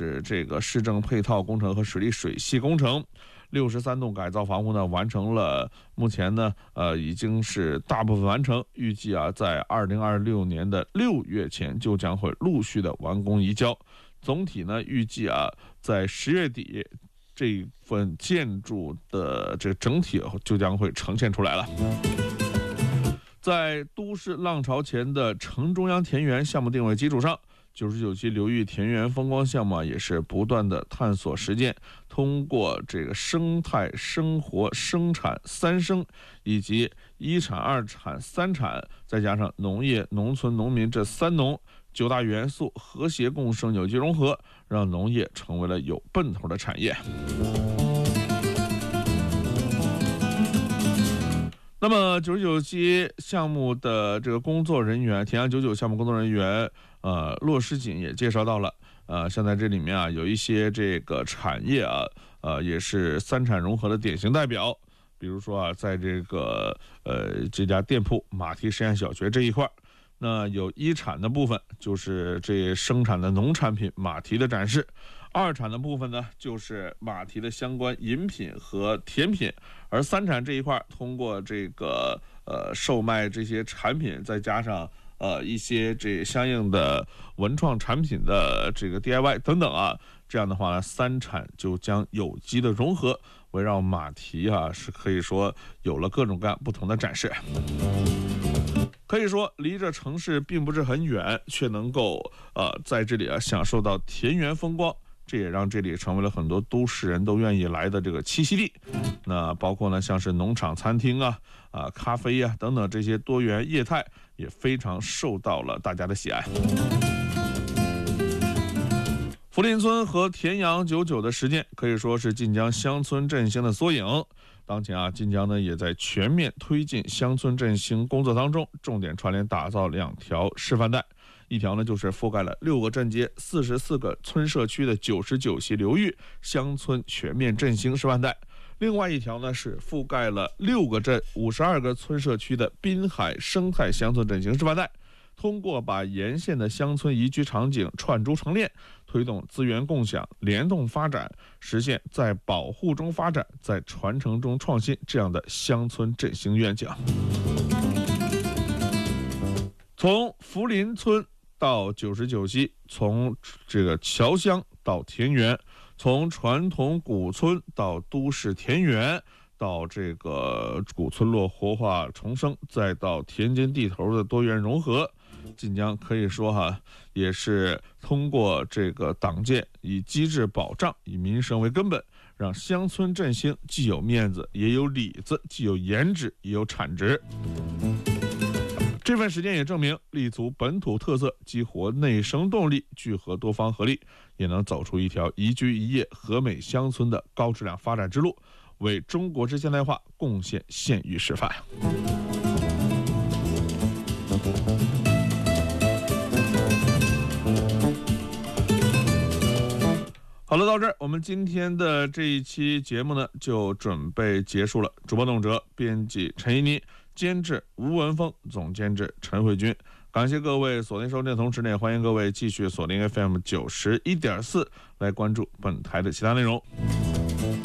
是这个市政配套工程和水利水系工程。63栋改造房屋呢完成了，目前呢已经是大部分完成，预计在2026年的6月前就将会陆续的完工移交。总体呢预计在10月底这份建筑的这个整体就将会呈现出来了。在都市浪潮前的城中央田园项目定位基础上，99期流域田园风光项目也是不断的探索实践，通过这个生态、生活、生产三生，以及一产、二产、三产，再加上农业、农村、农民这三农9大元素和谐共生、有机融合，让农业成为了有奔头的产业。那么99期项目的这个工作人员，田阳99项目工作人员骆诗锦也介绍到了，像在这里面有一些这个产业也是三产融合的典型代表。比如说在这个这家店铺马蹄实验小学这一块，那有一产的部分就是这生产的农产品马蹄的展示，二产的部分呢就是马蹄的相关饮品和甜品，而三产这一块通过这个售卖这些产品，再加上一些这相应的文创产品的这个 DIY 等等这样的话呢，三产就将有机的融合，围绕马蹄是可以说有了各种各样不同的展示。可以说离着城市并不是很远，却能够在这里享受到田园风光，这也让这里成为了很多都市人都愿意来的这个栖息地。那包括呢像是农场、餐厅咖啡等等这些多元业态，也非常受到了大家的喜爱。福林村和田阳99的实践可以说是晋江乡村振兴的缩影。当前晋江呢也在全面推进乡村振兴工作当中，重点串联打造2条示范带，一条呢就是覆盖了6个镇街、44个村社区的99期流域乡村全面振兴示范带，另外一条呢是覆盖了6个镇、52个村社区的滨海生态乡村振兴示范带。通过把沿线的乡村宜居场景串珠成链，推动资源共享、联动发展，实现在保护中发展、在传承中创新这样的乡村振兴愿景。从福林村到99期，从这个侨乡到田园，从传统古村到都市田园，到这个古村落活化重生，再到田间地头的多元融合，晋江可以说也是通过这个党建，以机制保障，以民生为根本，让乡村振兴既有面子也有里子，既有颜值也有产值。这份实践也证明，立足本土特色，激活内生动力，聚合多方合力，也能走出一条宜居宜业和美乡村的高质量发展之路，为中国之现代化贡献献予示范。好了，到这儿我们今天的这一期节目呢就准备结束了。主播董哲，编辑陈一妮，监制吴文峰，总监制陈慧君。感谢各位锁定收听的同时呢，也欢迎各位继续锁定 FM 91.4来关注本台的其他内容。